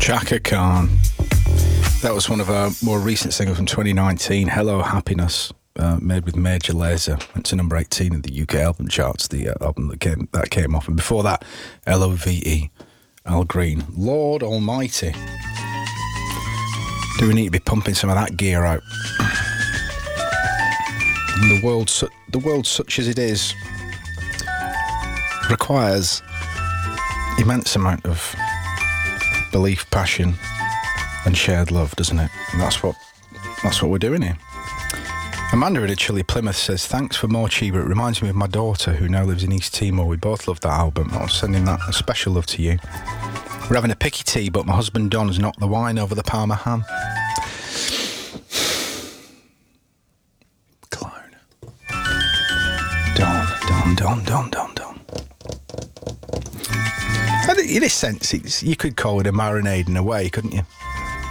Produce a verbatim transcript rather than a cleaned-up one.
Chaka Khan. That was one of our more recent singles from twenty nineteen, Hello Happiness, uh, made with Major Lazer. Went to number eighteen in the U K album charts, the uh, album that came that came off. And before that, L O V E, Al Green. Lord Almighty. Do we need to be pumping some of that gear out? And the world, su- the world such as it is, requires immense amount of belief, passion, and shared love, doesn't it? And that's what that's what we're doing here. Amanda at Chile Plymouth says, thanks for more Chiba. It reminds me of my daughter who now lives in East Timor. We both love that album. I'm sending that a special love to you. We're having a picky tea, but my husband Don's knocked the wine over the Parma ham. Clown. Don, Don, Don, Don, Don, Don. I think in a sense, it's, you could call it a marinade in a way, couldn't you?